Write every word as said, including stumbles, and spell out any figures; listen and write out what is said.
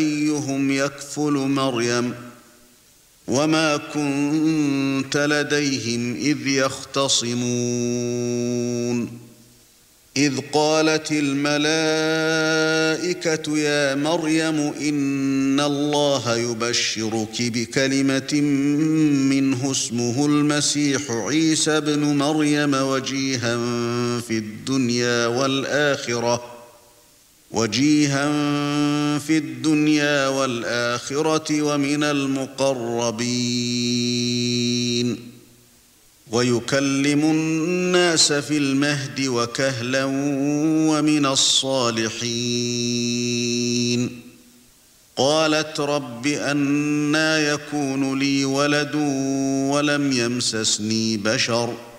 أيهم يكفل مريم وما كنت لديهم إذ يختصمون إذ قالت الملائكة يا مريم إن الله يبشرك بكلمة منه اسمه المسيح عيسى ابن مريم وجيها في الدنيا والآخرة وجيها في الدنيا والآخرة ومن المقربين ويكلم الناس في المهد وكهلا ومن الصالحين قالت رب أنى يكون لي ولد ولم يمسسني بشر